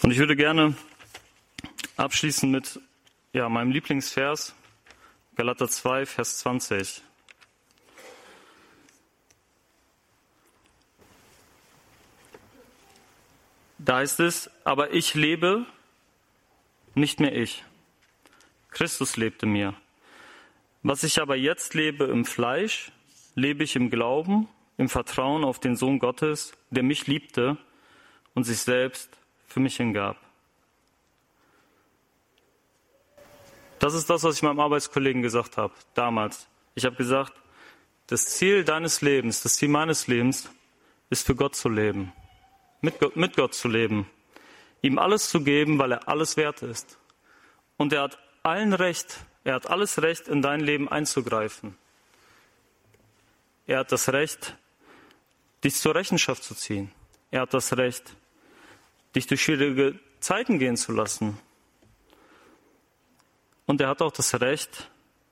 Und ich würde gerne abschließen mit meinem Lieblingsvers, Galater 2, Vers 20. Da heißt es, aber ich lebe, nicht mehr ich. Christus lebte mir. Was ich aber jetzt lebe im Fleisch, lebe ich im Glauben, im Vertrauen auf den Sohn Gottes, der mich liebte und sich selbst für mich hingab. Das ist das, was ich meinem Arbeitskollegen gesagt habe, damals. Ich habe gesagt, das Ziel deines Lebens, das Ziel meines Lebens ist für Gott zu leben, mit Gott zu leben, ihm alles zu geben, weil er alles wert ist. Und er hat alles Recht, in dein Leben einzugreifen. Er hat das Recht, dich zur Rechenschaft zu ziehen. Er hat das Recht, dich durch schwierige Zeiten gehen zu lassen. Und er hat auch das Recht,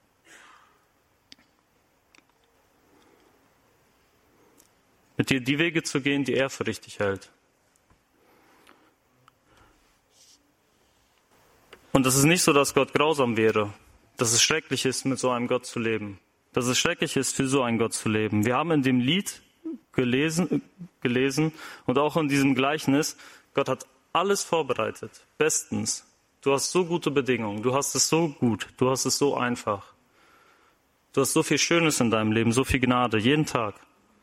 mit dir die Wege zu gehen, die er für richtig hält. Und es ist nicht so, dass Gott grausam wäre, dass es schrecklich ist, mit so einem Gott zu leben. Dass es schrecklich ist, für so einen Gott zu leben. Wir haben in dem Lied gelesen und auch in diesem Gleichnis, Gott hat alles vorbereitet, bestens. Du hast so gute Bedingungen, du hast es so gut, du hast es so einfach. Du hast so viel Schönes in deinem Leben, so viel Gnade, jeden Tag.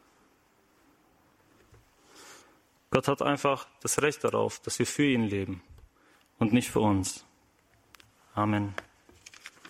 Gott hat einfach das Recht darauf, dass wir für ihn leben und nicht für uns. Amen.